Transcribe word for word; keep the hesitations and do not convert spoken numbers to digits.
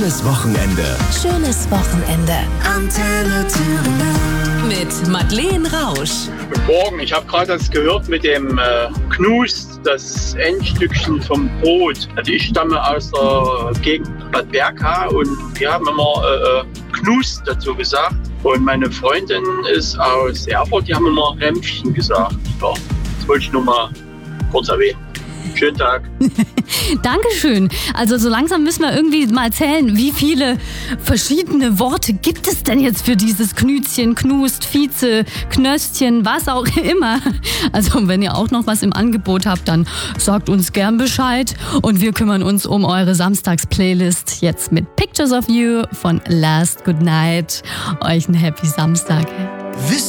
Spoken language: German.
Schönes Wochenende. Schönes Wochenende. Antenne Thüringen. Mit Madeleine Rausch. Guten Morgen, ich habe gerade das gehört mit dem äh, Knust, das Endstückchen vom Brot. Also ich stamme aus der Gegend Bad Berka und wir haben immer äh, Knust dazu gesagt. Und meine Freundin ist aus Erfurt, die haben immer Rämpchen gesagt. Ja, das wollte ich nur mal kurz erwähnen. Schönen Tag. Dankeschön. Also so langsam müssen wir irgendwie mal zählen, wie viele verschiedene Worte gibt es denn jetzt für dieses Knütchen, Knust, Vize, Knöstchen, was auch immer. Also wenn ihr auch noch was im Angebot habt, dann sagt uns gern Bescheid und wir kümmern uns um eure Samstags-Playlist jetzt mit Pictures of You von Last Good Night. Euch einen Happy Samstag. Wisst